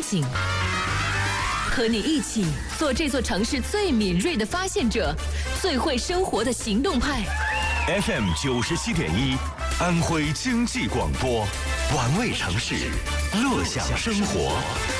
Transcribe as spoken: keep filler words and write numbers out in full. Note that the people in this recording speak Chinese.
景，和你一起做这座城市最敏锐的发现者，最会生活的行动派。 F M 九十七点一，安徽经济广播，玩味城市，乐享生活。